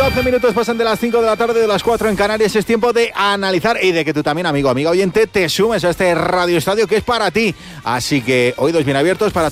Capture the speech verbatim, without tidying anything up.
doce minutos pasan de las cinco de la tarde, de las cuatro en Canarias. Es tiempo de analizar y de que tú también, amigo, amiga oyente, te sumes a este Radio Estadio que es para ti. Así que oídos bien abiertos para